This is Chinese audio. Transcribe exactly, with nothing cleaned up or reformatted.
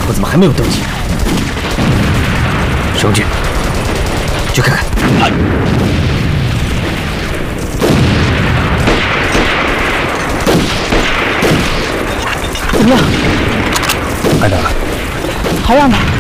头怎么还没有动静？兄弟，去看看。啊怎么样？ 挨打了。 还让打？